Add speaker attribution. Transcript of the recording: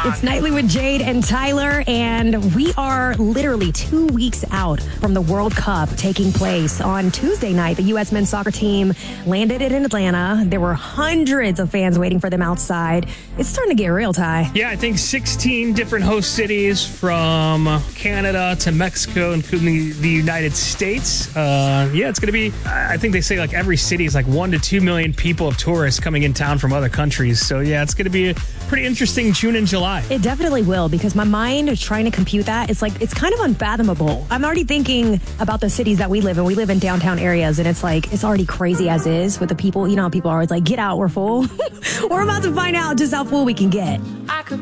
Speaker 1: It's Nightly with Jade and Tyler, and we are literally 2 weeks out from the World Cup taking place. On Tuesday night, the U.S. men's soccer team landed in Atlanta. There were hundreds of fans waiting for them outside. It's starting to get real, Ty.
Speaker 2: Yeah, I think 16 different host cities from Canada to Mexico, including the United States. It's going to be, I think they say like every city is like 1 to 2 million people of tourists coming in town from other countries. So yeah, it's going to be a pretty interesting June and July.
Speaker 1: It definitely will, because my mind is trying to compute that. It's like, it's kind of unfathomable. I'm already thinking about the cities that we live in. We live in downtown areas, and it's like, it's already crazy as is with the people. You know how people are always like, get out, we're full. We're about to find out just how full we can get.